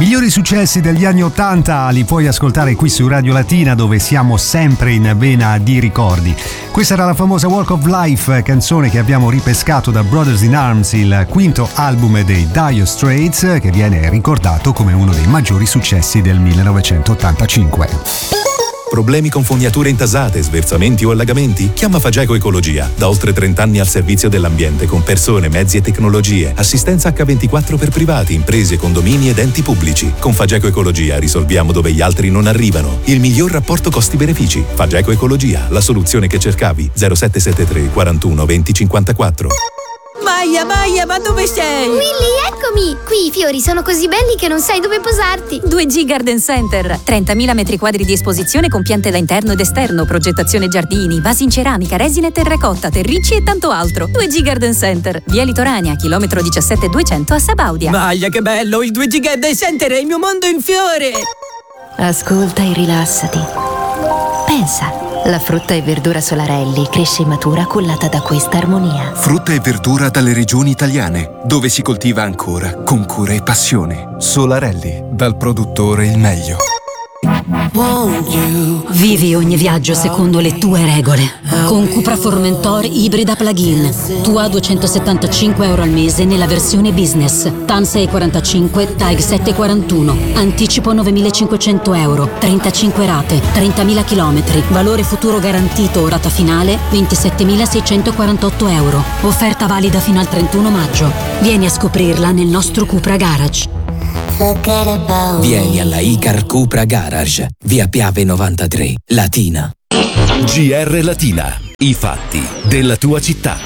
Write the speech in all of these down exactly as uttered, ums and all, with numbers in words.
migliori successi degli anni ottanta li puoi ascoltare qui su Radio Latina, dove siamo sempre in vena di ricordi. Questa era la famosa Walk of Life, canzone che abbiamo ripescato da Brothers in Arms, il quinto album dei Dire Straits, che viene ricordato come uno dei maggiori successi del millenovecentottantacinque. Problemi con fognature intasate, sversamenti o allagamenti? Chiama Fageco Ecologia. Da oltre trenta anni al servizio dell'ambiente con persone, mezzi e tecnologie. Assistenza acca ventiquattro per privati, imprese, condomini ed enti pubblici. Con Fageco Ecologia risolviamo dove gli altri non arrivano. Il miglior rapporto costi-benefici. Fageco Ecologia, la soluzione che cercavi. zero sette sette tre quarantuno venti cinquantaquattro. Maia, Maia, ma dove sei? Willy, eccomi! Qui i fiori sono così belli che non sai dove posarti. due G Garden Center. trentamila metri quadri di esposizione con piante da interno ed esterno, progettazione giardini, vasi in ceramica, resina e terracotta, terricci e tanto altro. due G Garden Center. Via Litorania, chilometro diciassette duecento a Sabaudia. Maia, che bello! Il due G Garden Center è il mio mondo in fiore! Ascolta e rilassati. Pensa. La frutta e verdura Solarelli cresce e matura cullata da questa armonia. Frutta e verdura dalle regioni italiane, dove si coltiva ancora con cura e passione. Solarelli, dal produttore il meglio. Vivi ogni viaggio secondo le tue regole. Con Cupra Formentor ibrida plug-in. Tua duecentosettantacinque euro al mese nella versione business. T A N sei quarantacinque, T A G sette quarantuno. Anticipo novemilacinquecento euro. trentacinque rate, trentamila chilometri. Valore futuro garantito, rata finale ventisettemilaseicentoquarantotto euro. Offerta valida fino al trentuno maggio. Vieni a scoprirla nel nostro Cupra Garage. Vieni alla Icar Cupra Garage, via Piave novantatré, Latina. G R Latina, i fatti della tua città.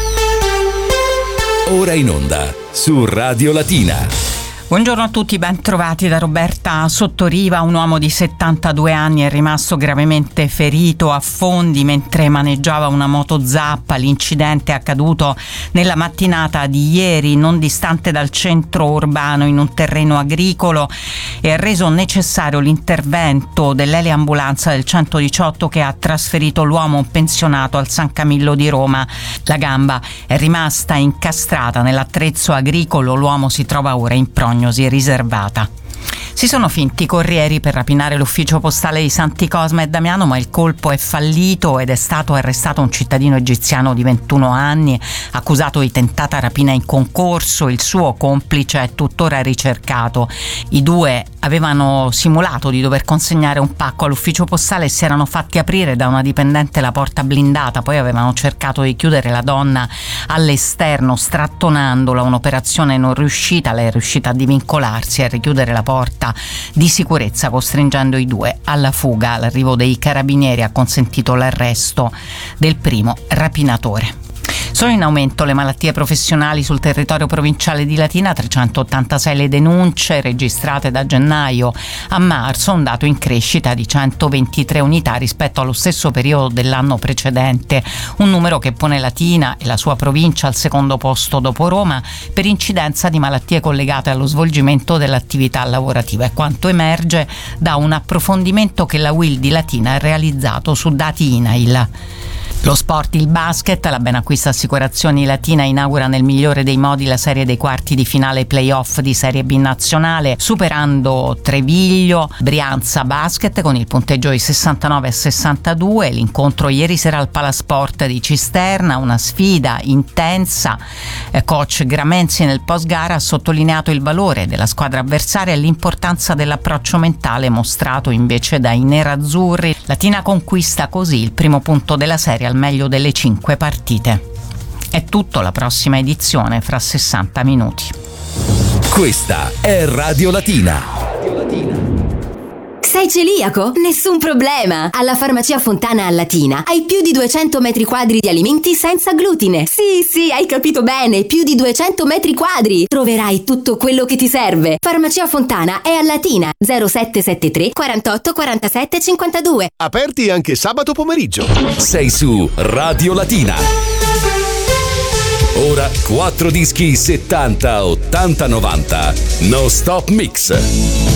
Ora in onda su Radio Latina. Buongiorno a tutti, ben trovati da Roberta Sottoriva. Un uomo di settantadue anni è rimasto gravemente ferito a Fondi mentre maneggiava una moto zappa. L'incidente è accaduto nella mattinata di ieri, non distante dal centro urbano, in un terreno agricolo, e ha reso necessario l'intervento dell'eliambulanza del centodiciotto che ha trasferito l'uomo pensionato al San Camillo di Roma. La gamba è rimasta incastrata nell'attrezzo agricolo, l'uomo si trova ora in prognosi riservata. Si sono finti corrieri per rapinare l'ufficio postale di Santi Cosma e Damiano, ma il colpo è fallito ed è stato arrestato un cittadino egiziano di ventuno anni, accusato di tentata rapina in concorso. Il suo complice è tuttora ricercato. I due avevano simulato di dover consegnare un pacco all'ufficio postale e si erano fatti aprire da una dipendente la porta blindata, poi avevano cercato di chiudere la donna all'esterno strattonandola, un'operazione non riuscita. Lei è riuscita a divincolarsi e a richiudere la porta di sicurezza, costringendo i due alla fuga. L'arrivo dei carabinieri ha consentito l'arresto del primo rapinatore. Sono in aumento le malattie professionali sul territorio provinciale di Latina, trecentottantasei le denunce registrate da gennaio a marzo, un dato in crescita di centoventitré unità rispetto allo stesso periodo dell'anno precedente, un numero che pone Latina e la sua provincia al secondo posto dopo Roma per incidenza di malattie collegate allo svolgimento dell'attività lavorativa, è quanto emerge da un approfondimento che la U I L di Latina ha realizzato su dati I N A I L. Lo sport, il basket, la Benacquista Assicurazioni Latina inaugura nel migliore dei modi la serie dei quarti di finale play-off di Serie B nazionale, superando Treviglio, Brianza Basket con il punteggio di sessantanove a sessantadue. L'incontro ieri sera al Palasport di Cisterna, una sfida intensa. Coach Gramenzi nel post-gara ha sottolineato il valore della squadra avversaria e l'importanza dell'approccio mentale mostrato invece dai nerazzurri. Latina conquista così il primo punto della serie al meglio delle cinque partite. È tutto, la prossima edizione fra sessanta minuti. Questa è Radio Latina. Sei celiaco? Nessun problema! Alla Farmacia Fontana a Latina hai più di duecento metri quadri di alimenti senza glutine. Sì, sì, hai capito bene, più di duecento metri quadri. Troverai tutto quello che ti serve. Farmacia Fontana è a Latina, zero sette sette tre quarantotto quarantasette cinquantadue. Aperti anche sabato pomeriggio. Sei su Radio Latina. Ora quattro dischi settanta, ottanta, novanta. No Stop Mix.